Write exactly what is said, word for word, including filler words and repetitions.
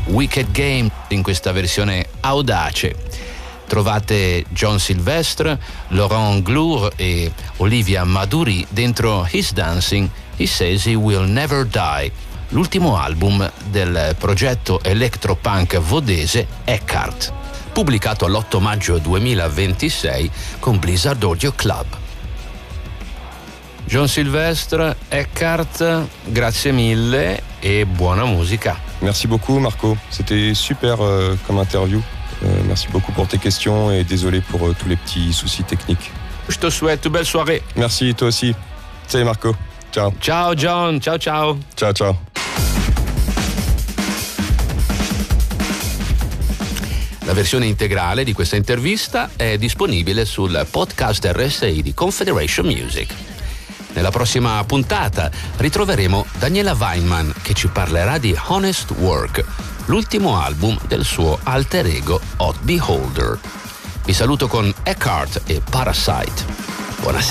Wicked Game in questa versione audace. Trovate John Sylvestre, Laurent Glure e Olivia Maduri dentro He's Dancing, He Says He Will Never Die, l'ultimo album del progetto electropunk vodese Eckhart, pubblicato l'otto maggio duemilaventisei con Blizzard Audio Club. John Sylvestre, Eckhart, grazie mille e buona musica. Merci beaucoup Marco, c'était super euh, comme interview. Euh, merci beaucoup pour tes questions et désolé pour euh, tous les petits soucis techniques. Je te souhaite une belle soirée. Merci, toi aussi. Salut Marco. Ciao. Ciao John, ciao ciao. Ciao ciao. La versione integrale di questa intervista è disponibile sul podcast R S I di Confederation Music. Nella prossima puntata ritroveremo Daniela Weinman che ci parlerà di Honest Work, l'ultimo album del suo alter ego Hot Beholder. Vi saluto con Eckhart e Parasite. Buonasera.